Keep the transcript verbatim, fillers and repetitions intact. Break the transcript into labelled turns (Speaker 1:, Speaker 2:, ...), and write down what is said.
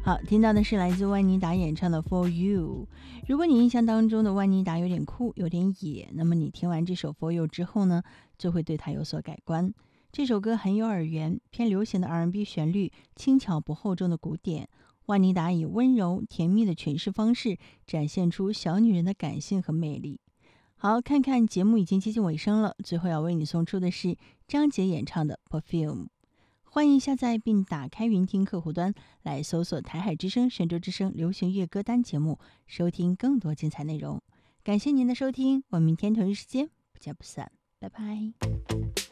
Speaker 1: 好，听到的是来自万妮达演唱的 For You。 如果你印象当中的万妮达有点酷有点野，那么你听完这首 For You 之后呢，就会对它有所改观。这首歌很有耳缘，偏流行的 R and B 旋律，轻巧不厚重的鼓点，万妮达以温柔甜蜜的诠释方式展现出小女人的感性和魅力。好，看看节目已经接近尾声了，最后要为你送出的是张杰演唱的 Perfume。欢迎下载并打开云听客户端来搜索台海之声、神州之声流行乐歌单节目，收听更多精彩内容。感谢您的收听，我们明天同一时间不见不散，拜拜。